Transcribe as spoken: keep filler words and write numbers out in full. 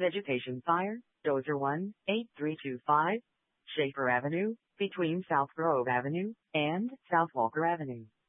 Vegetation fire, Dozer one eight three two five, Schaefer Avenue, between South Grove Avenue and South Walker Avenue.